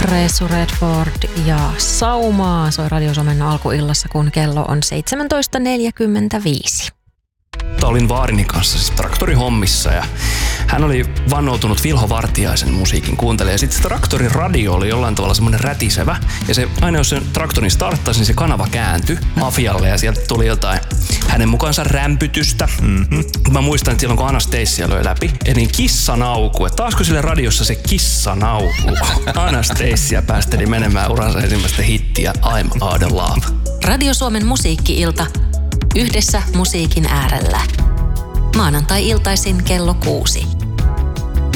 Ressu Redford ja Saumaa soi Radio Suomen alkuillassa, kun kello on 17.45. Olin vaarini kanssa siis traktorihommissa ja hän oli vannoutunut Vilho Vartiaisen musiikin kuuntelija. Ja sitten se traktorin radio oli jollain tavalla semmoinen rätisevä. Ja se, aina jos sen traktorin starttasi, niin se kanava kääntyi mafialle ja sieltä tuli jotain hänen mukaansa rämpytystä. Mä muistan, että silloin kun Anastasia löi läpi, niin kissanauku. Että taasko sille radiossa se kissanauku? Anastasia päästeli menemään uransa ensimmäistä hittiä I'm Out of Love. Radio Suomen musiikki-ilta. Yhdessä musiikin äärellä. Maanantai-iltaisin kello 6.